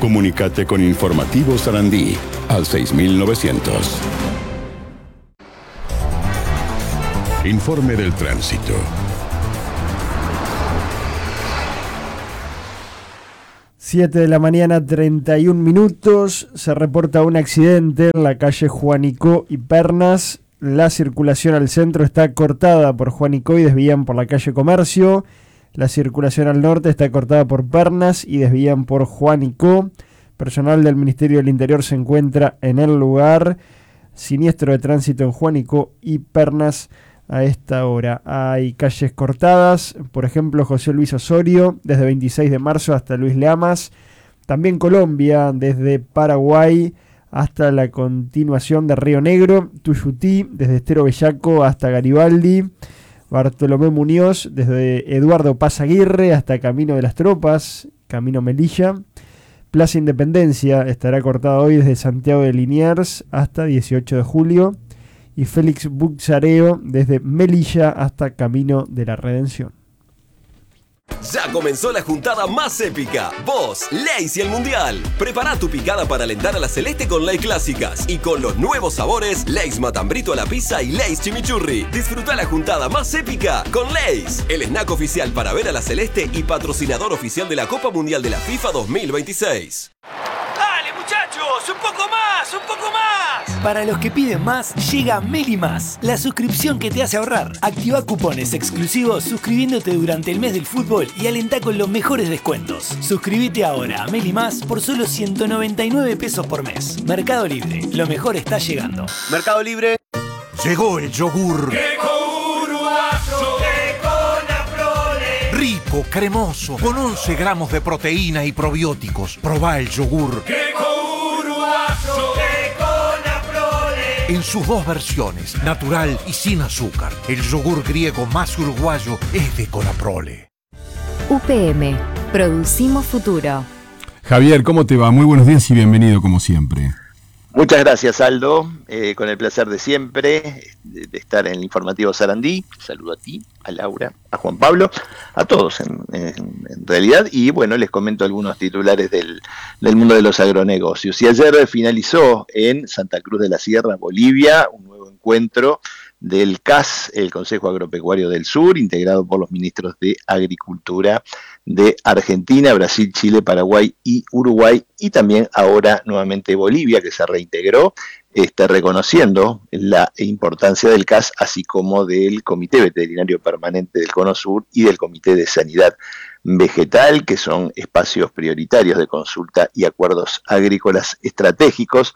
Comunícate con Informativo Sarandí al 6900. Informe del tránsito. 7 de la mañana, 31 minutos. Se reporta un accidente en la calle Juanico y Pernas. La circulación al centro está cortada por Juanico y desvían por la calle Comercio. La circulación al norte está cortada por Pernas y desvían por Juanico. Personal del Ministerio del Interior se encuentra en el lugar. Siniestro de tránsito en Juanico y Pernas a esta hora. Hay calles cortadas, por ejemplo José Luis Osorio, desde 26 de marzo hasta Luis Lamas. También Colombia, desde Paraguay hasta la continuación de Río Negro. Tuyutí, desde Estero Bellaco hasta Garibaldi. Bartolomé Muñoz, desde Eduardo Paz Aguirre hasta Camino de las Tropas, Camino Melilla. Plaza Independencia estará cortada hoy desde Santiago de Liniers hasta 18 de julio. Y Félix Buxareo desde Melilla hasta Camino de la Redención. Ya comenzó la juntada más épica. Vos, Lay's y el Mundial. Prepara tu picada para alentar a la Celeste con Lay's Clásicas. Y con los nuevos sabores, Lay's Matambrito a la pizza y Lay's Chimichurri. Disfruta la juntada más épica con Lay's, el snack oficial para ver a la Celeste y patrocinador oficial de la Copa Mundial de la FIFA 2026. ¡Dale, muchachos! ¡Un poco más! ¡Un poco más! Para los que piden más, llega Meli Más, la suscripción que te hace ahorrar. Activa cupones exclusivos suscribiéndote durante el mes del fútbol y alentá con los mejores descuentos. Suscríbete ahora a Meli Más por solo 199 pesos por mes. Mercado Libre, lo mejor está llegando. Mercado Libre. Llegó el yogur. ¡Queco uruguayo! ¡Queco Naprole! Rico, cremoso, con 11 gramos de proteína y probióticos. Probá el yogur. ¡Queco uruguayo! En sus dos versiones, natural y sin azúcar. El yogur griego más uruguayo es de Conaprole. UPM, producimos futuro. Javier, ¿cómo te va? Muy buenos días y bienvenido como siempre. Muchas gracias, Aldo. Con el placer de siempre de estar en el Informativo Sarandí. Saludo a ti, a Laura, a Juan Pablo, a todos en realidad. Y bueno, les comento algunos titulares del mundo de los agronegocios. Y ayer finalizó en Santa Cruz de la Sierra, Bolivia, un nuevo encuentro del CAS, el Consejo Agropecuario del Sur, integrado por los ministros de Agricultura de Argentina, Brasil, Chile, Paraguay y Uruguay, y también ahora nuevamente Bolivia, que se reintegró, reconociendo la importancia del CAS, así como del Comité Veterinario Permanente del Cono Sur y del Comité de Sanidad Vegetal, que son espacios prioritarios de consulta y acuerdos agrícolas estratégicos,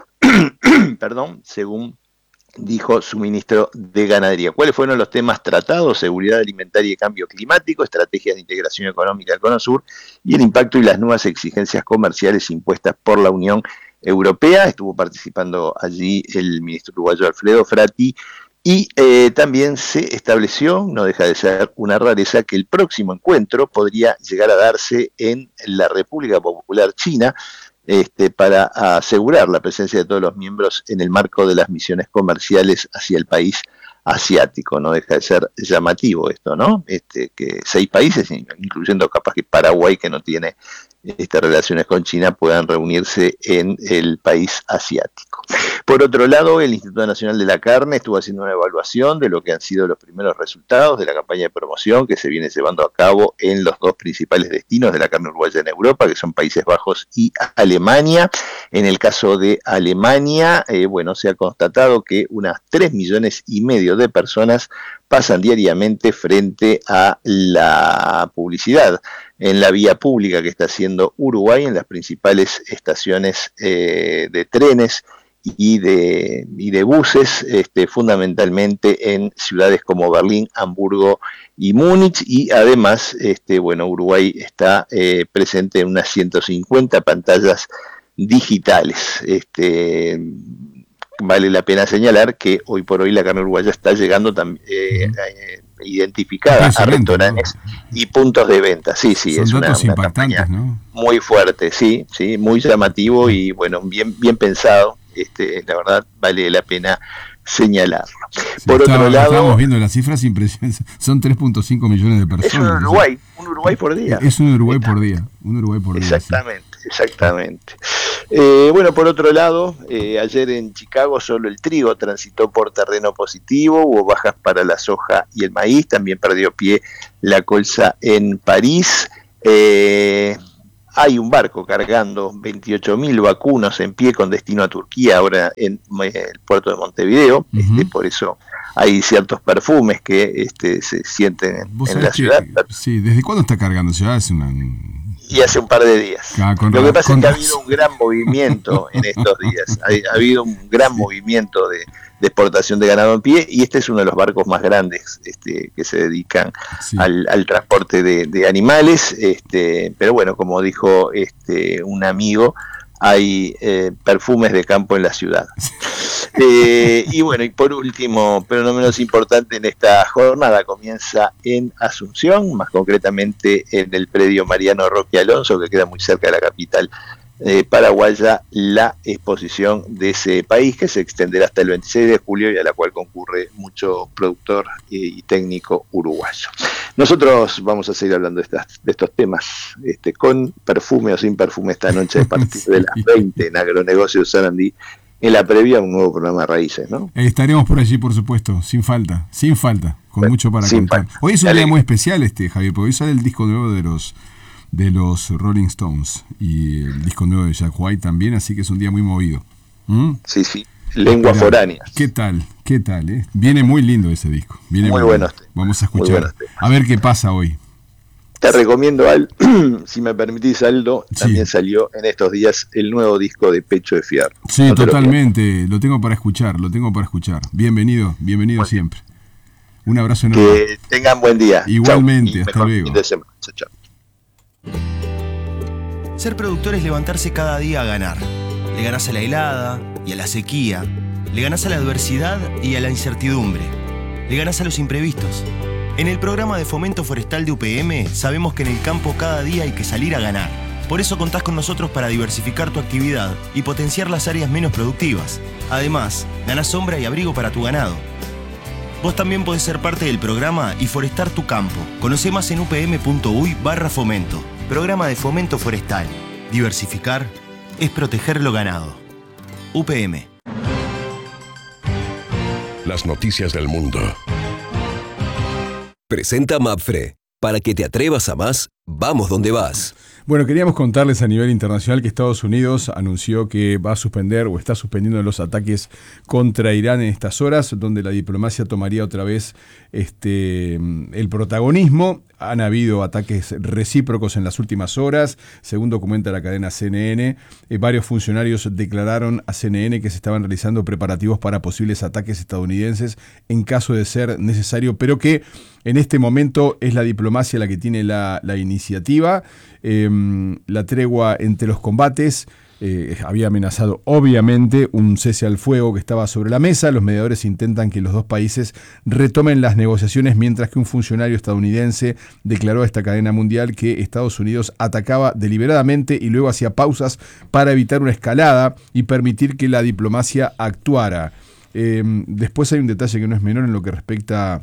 según dijo su ministro de Ganadería. ¿Cuáles fueron los temas tratados? Seguridad alimentaria y cambio climático, estrategias de integración económica del Cono Sur y el impacto y las nuevas exigencias comerciales impuestas por la Unión Europea. Estuvo participando allí el ministro uruguayo Alfredo Frati y también se estableció, no deja de ser una rareza, que el próximo encuentro podría llegar a darse en la República Popular China, para asegurar la presencia de todos los miembros en el marco de las misiones comerciales hacia el país asiático. No deja de ser llamativo esto, ¿no? Que 6 países, incluyendo capaz que Paraguay, que no tiene relaciones con China, puedan reunirse en el país asiático. Por otro lado, el Instituto Nacional de la Carne estuvo haciendo una evaluación de lo que han sido los primeros resultados de la campaña de promoción que se viene llevando a cabo en los 2 principales destinos de la carne uruguaya en Europa, que son Países Bajos y Alemania. En el caso de Alemania, se ha constatado que unas 3,5 millones de personas pasan diariamente frente a la publicidad en la vía pública que está haciendo Uruguay en las principales estaciones de trenes y de buses, fundamentalmente en ciudades como Berlín, Hamburgo y Múnich, y además Uruguay está presente en unas 150 pantallas digitales. Vale la pena señalar que hoy por hoy la carne uruguaya está llegando identificada a restaurantes, ¿no? Y puntos de venta. Sí, son es datos una impactantes, campaña, ¿no? Muy fuerte, sí, muy llamativo y bien pensado. La verdad vale la pena señalarlo. Sí, por otro lado, estábamos viendo las cifras impresionantes, son 3.5 millones de personas. Es un Uruguay por día. Es un Uruguay por día, un Uruguay por día. Exactamente. Bueno, por otro lado, ayer en Chicago solo el trigo transitó por terreno positivo, hubo bajas para la soja y el maíz, también perdió pie la colza en París. Hay un barco cargando 28.000 vacunos en pie con destino a Turquía, ahora en el puerto de Montevideo. Por eso hay ciertos perfumes que se sienten en la ciudad. Sí, ¿desde cuándo está cargando? Y hace un par de días. Lo que pasa es que ha habido un gran movimiento en estos días. Ha habido un gran movimiento de exportación de ganado en pie, y este es uno de los barcos más grandes que se dedican al transporte de animales. Pero bueno, como dijo un amigo, hay perfumes de campo en la ciudad. Y bueno, y por último, pero no menos importante, en esta jornada comienza en Asunción, más concretamente en el predio Mariano Roque Alonso, que queda muy cerca de la capital paraguaya, la exposición de ese país, que se extenderá hasta el 26 de julio y a la cual concurre mucho productor y técnico uruguayo. Nosotros vamos a seguir hablando de estos temas, con perfume o sin perfume, esta noche a partir de las 20 en Agronegocios Sarandí, en la previa a un nuevo programa de Raíces, ¿no? Estaremos por allí, por supuesto, sin falta, con bueno, mucho para contar. Hoy es un día muy especial, Javier, porque hoy sale el disco nuevo de los Rolling Stones y el disco nuevo de Jack White también, así que es un día muy movido. Sí, Lengua Foránea. ¿Qué tal? Viene muy lindo ese disco. Viene muy bueno. Vamos a escuchar. A ver qué pasa hoy. Te recomiendo, si me permitís, Aldo, también salió en estos días el nuevo disco de Pecho de Fierro. Sí, totalmente, lo tengo para escuchar. Bienvenido siempre. Un abrazo enorme. Que tengan buen día. Igualmente, hasta luego. Chao. Ser productor es levantarse cada día a ganar. Le ganás a la helada y a la sequía. Le ganás a la adversidad y a la incertidumbre. Le ganás a los imprevistos. En el programa de fomento forestal de UPM sabemos que en el campo cada día hay que salir a ganar. Por eso contás con nosotros para diversificar tu actividad y potenciar las áreas menos productivas. Además, ganás sombra y abrigo para tu ganado. Vos también podés ser parte del programa y forestar tu campo. Conocé más en upm.uy/fomento. Programa de fomento forestal. Diversificar es proteger lo ganado. UPM. Las noticias del mundo. Presenta Mapfre. Para que te atrevas a más, vamos donde vas. Bueno, queríamos contarles a nivel internacional que Estados Unidos anunció que va a suspender o está suspendiendo los ataques contra Irán en estas horas, donde la diplomacia tomaría otra vez el protagonismo. Han habido ataques recíprocos en las últimas horas, según documenta la cadena CNN. Varios funcionarios declararon a CNN que se estaban realizando preparativos para posibles ataques estadounidenses en caso de ser necesario, pero que en este momento es la diplomacia la que tiene la iniciativa. La tregua entre los combates había amenazado obviamente un cese al fuego que estaba sobre la mesa. Los mediadores intentan que los dos países retomen las negociaciones, mientras que un funcionario estadounidense declaró a esta cadena mundial que Estados Unidos atacaba deliberadamente y luego hacía pausas para evitar una escalada y permitir que la diplomacia actuara. Después hay un detalle que no es menor en lo que respecta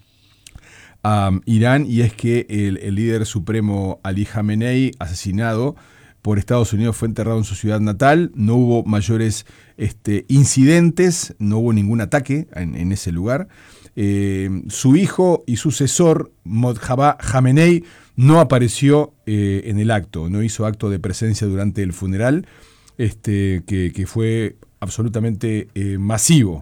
a Irán, y es que el líder supremo Ali Khamenei, asesinado por Estados Unidos, fue enterrado en su ciudad natal. No hubo mayores incidentes, no hubo ningún ataque en ese lugar. Su hijo y sucesor, Mojtaba Khamenei, no apareció en el acto, no hizo acto de presencia durante el funeral, que fue absolutamente masivo.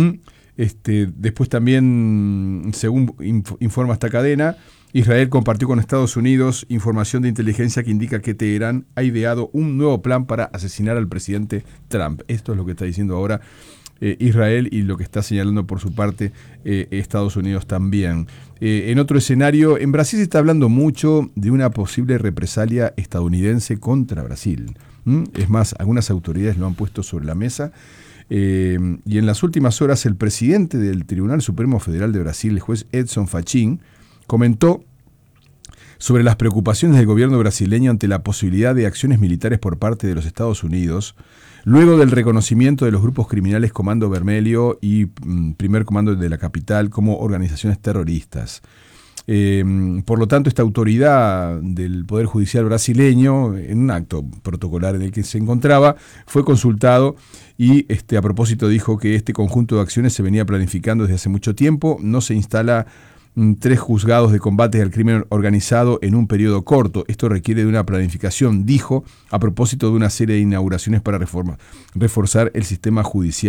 Después también, según informa esta cadena, Israel compartió con Estados Unidos información de inteligencia que indica que Teherán ha ideado un nuevo plan para asesinar al presidente Trump. Esto es lo que está diciendo ahora Israel y lo que está señalando por su parte Estados Unidos también. En otro escenario, en Brasil se está hablando mucho de una posible represalia estadounidense contra Brasil. Es más, algunas autoridades lo han puesto sobre la mesa. Y en las últimas horas el presidente del Tribunal Supremo Federal de Brasil, el juez Edson Fachin, comentó sobre las preocupaciones del gobierno brasileño ante la posibilidad de acciones militares por parte de los Estados Unidos, luego del reconocimiento de los grupos criminales Comando Vermelho y Primer Comando de la Capital como organizaciones terroristas. Por lo tanto, esta autoridad del Poder Judicial brasileño, en un acto protocolar en el que se encontraba, fue consultado y a propósito dijo que este conjunto de acciones se venía planificando desde hace mucho tiempo. No se instala 3 juzgados de combate al crimen organizado en un periodo corto. Esto requiere de una planificación, dijo, a propósito de una serie de inauguraciones para reforzar el sistema judicial